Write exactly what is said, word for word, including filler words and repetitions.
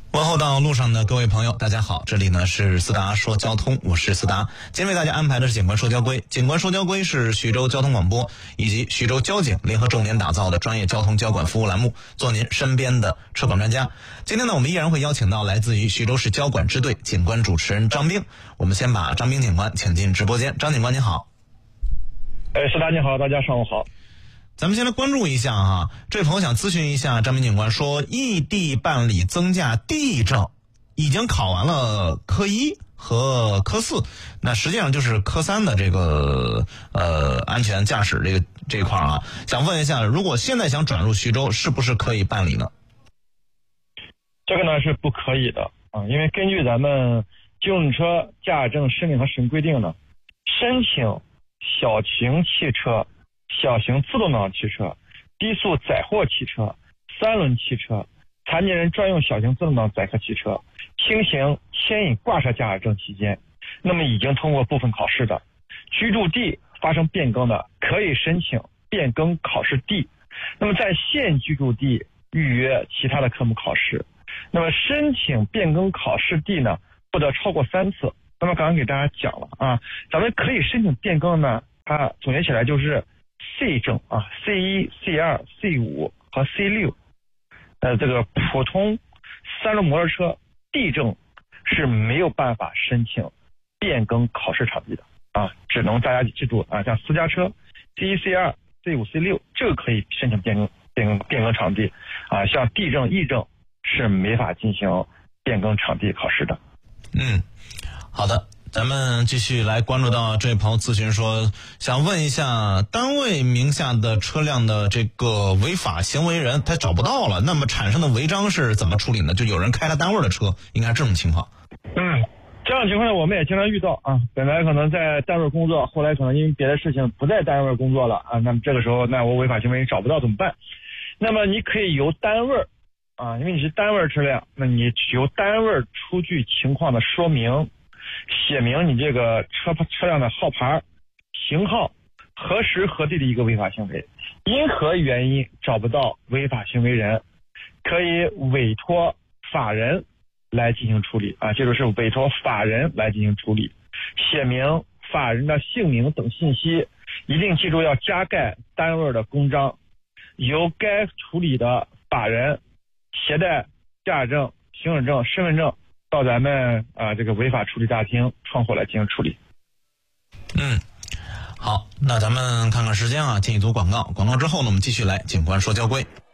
问候到路上的各位朋友，大家好，这里呢是思达说交通，我是思达。今天为大家安排的是警官说交规。警官说交规是徐州交通广播以及徐州交警联合重点打造的专业交通交管服务栏目，做您身边的车管专家。今天呢，我们依然会邀请到来自于徐州市交管支队警官主持人张兵。我们先把张兵警官请进直播间。张警官您好。 哎，思达你好，大家上午好。 咱们先来关注一下啊，这位朋友想咨询一下张兵警官，说异地办理增驾 D 证，已经考完了科一和科四，那实际上就是科三的这个呃安全驾驶这个这一块啊，想问一下，如果现在想转入徐州，是不是可以办理呢？ 这个呢是不可以的啊，因为根据咱们机动车驾驶证申领和审规定呢，申请小型汽车、小型自动挡汽车、低速载货汽车、三轮汽车、残疾人专用小型自动挡载客汽车轻型牵引挂车驾驶证期间，那么已经通过部分考试的，居住地发生变更的，可以申请变更考试地。那么在现居住地预约其他的科目考试。那么申请变更考试地呢，不得超过三次。那么刚刚给大家讲了啊，咱们可以申请变更呢，它总结起来就是 C 证啊 ，C 一、C 二、C 五和 C 六。呃，这个普通三轮摩托车 D 证是没有办法申请变更考试场地的啊，只能大家记住啊，像私家车 C 一、C 二、C 五、C 六这个可以申请变更变更变更场地啊，像 D 证、E 证是没法进行变更场地考试的。 嗯，好的。咱们继续来关注到这位朋友咨询说，想问一下，单位名下的车辆的这个违法行为人他找不到了，那么产生的违章是怎么处理呢？就有人开他单位的车，应该是这种情况。 嗯，这样的情况呢，我们也经常遇到啊。本来可能在单位工作，后来可能因为别的事情不在单位工作了啊，那么这个时候，那我违法行为找不到怎么办？那么你可以由单位啊，因为你是单位车辆，那你由单位出具情况的说明。写明你这个车车辆的号牌、型号、何时何地的一个违法行为，因何原因找不到违法行为人，可以委托法人来进行处理啊，这就是委托法人来进行处理，写明法人的姓名等信息，一定记住要加盖单位的公章，由该处理的法人携带驾驶证、行驶证、身份证。到咱们啊、呃、这个违法处理大厅窗口来进行处理。 嗯，好，那咱们看看时间啊，进一组广告，广告之后呢，我们继续来警官说交规。